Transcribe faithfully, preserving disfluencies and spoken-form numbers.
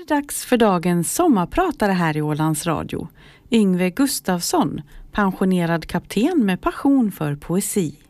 det dags för dagens sommarpratare här i Ålands Radio. Yngve Gustafsson, pensionerad kapten med passion för poesi.